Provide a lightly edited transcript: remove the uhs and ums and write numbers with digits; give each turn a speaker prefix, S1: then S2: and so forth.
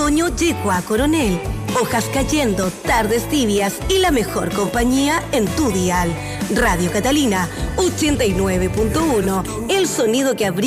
S1: otoño llegó a Coronel. Hojas cayendo, tardes tibias y la mejor compañía en tu dial. Radio Catalina 89.1, el sonido que abriga